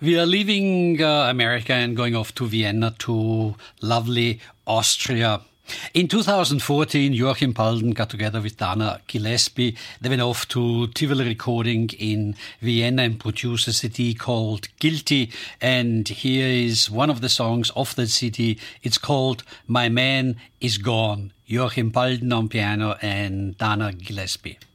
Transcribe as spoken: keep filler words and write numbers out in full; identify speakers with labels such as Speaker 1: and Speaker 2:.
Speaker 1: We are leaving uh, America and going off to Vienna, to lovely Austria. In two thousand fourteen, Joachim Balden got together with Dana Gillespie. They went off to Tivoli Recording in Vienna and produced a C D called Guilty. And here is one of the songs off that C D. It's called My Man Is Gone. Joachim Balden on piano and Dana Gillespie.